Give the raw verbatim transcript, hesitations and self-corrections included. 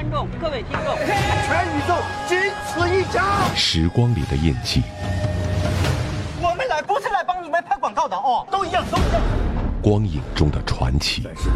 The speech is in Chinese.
观众、各位听众， 全宇宙仅此一家。 时光里的印记， 我们来不是来帮你们拍广告的哦，都一样，都一样。 光影中的传奇。